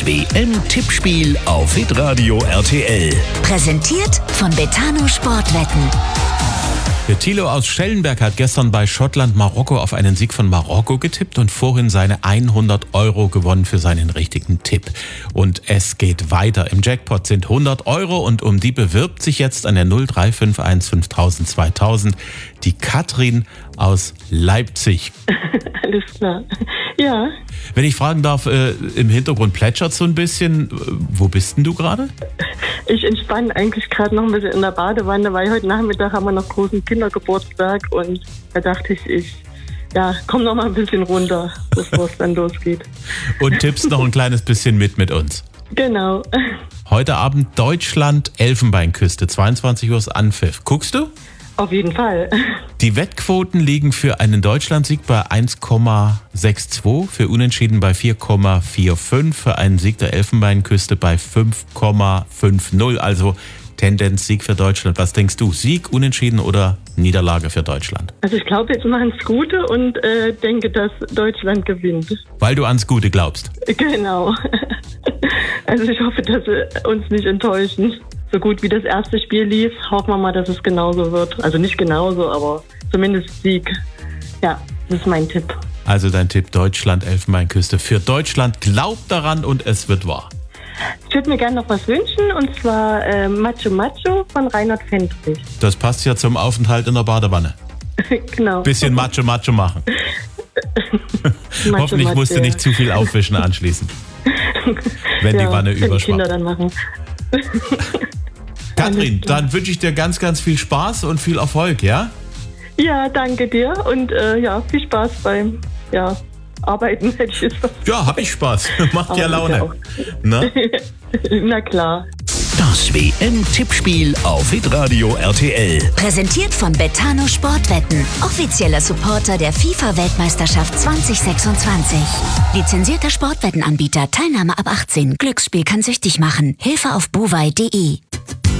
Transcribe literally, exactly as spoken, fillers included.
W M-Tippspiel auf Hitradio R T L. Präsentiert von Betano Sportwetten. Der Thilo aus Schellenberg hat gestern bei Schottland-Marokko auf einen Sieg von Marokko getippt und vorhin seine hundert Euro gewonnen für seinen richtigen Tipp. Und es geht weiter. Im Jackpot sind hundert Euro und um die bewirbt sich jetzt an der null drei fünf eins fünftausend zweitausend die Katrin aus Leipzig. Alles klar. Ja. Wenn ich fragen darf, äh, im Hintergrund plätschert so ein bisschen. Wo bist denn du gerade? Ich entspanne eigentlich gerade noch ein bisschen in der Badewanne, weil heute Nachmittag haben wir noch großen Kindergeburtstag und da dachte ich, ich ja, komm noch mal ein bisschen runter, bevor es dann losgeht. Und tippst noch ein kleines bisschen mit mit uns. Genau. Heute Abend Deutschland, Elfenbeinküste, zweiundzwanzig Uhr ist Anpfiff. Guckst du? Auf jeden Fall. Die Wettquoten liegen für einen Deutschlandsieg bei eins Komma zweiundsechzig, für Unentschieden bei vier Komma fünfundvierzig, für einen Sieg der Elfenbeinküste bei fünf Komma fünfzig. Also Tendenz Sieg für Deutschland. Was denkst du? Sieg, Unentschieden oder Niederlage für Deutschland? Also ich glaube, jetzt machen es Gute und äh, denke, dass Deutschland gewinnt. Weil du ans Gute glaubst? Genau. Also ich hoffe, dass sie uns nicht enttäuschen. So gut wie das erste Spiel lief, hoffen wir mal, dass es genauso wird. Also nicht genauso, aber zumindest Sieg. Ja, das ist mein Tipp. Also dein Tipp Deutschland, Elfenbeinküste. Für Deutschland, glaubt daran und es wird wahr. Ich würde mir gerne noch was wünschen, und zwar äh, Macho Macho von Reinhard Fendrich. Das passt ja zum Aufenthalt in der Badewanne. Genau. Bisschen Macho Macho machen. Macho, Hoffentlich Macho, musst du ja. nicht zu viel aufwischen anschließend, wenn ja, die Wanne können die überschwappt. Kinder dann machen. Katrin, dann wünsche ich dir ganz, ganz viel Spaß und viel Erfolg, ja? Ja, danke dir und äh, ja, viel Spaß beim ja, Arbeiten, hätte ich jetzt fast. Ja, hab ich Spaß. Macht Aber ja ist ja Laune. auch- Ne? Na klar. Das W M-Tippspiel auf Hitradio R T L. Präsentiert von Betano Sportwetten. Offizieller Supporter der FIFA-Weltmeisterschaft zwanzig sechsundzwanzig. Lizenzierter Sportwettenanbieter. Teilnahme ab achtzehn. Glücksspiel kann süchtig machen. Hilfe auf bovai punkt de.